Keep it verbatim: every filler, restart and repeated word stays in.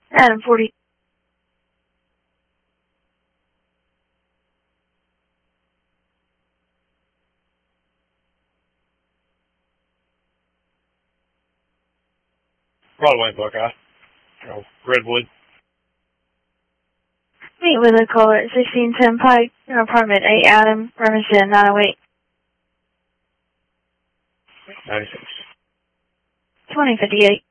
Adam forty. Broadway and Buckeye. Oh, Redwood. Meet with a caller at sixteen ten Pike, apartment eight Adam, Remington nine oh eight. ninety-six. twenty fifty-eight.